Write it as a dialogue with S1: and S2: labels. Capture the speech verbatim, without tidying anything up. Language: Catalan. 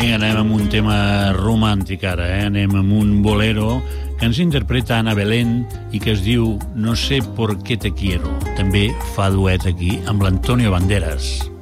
S1: anem amb un tema romàntic ara, eh? Anem amb un bolero que ens interpreta Ana Belén i que es diu No sé por qué te quiero. També fa duet aquí amb l'Antonio Banderas.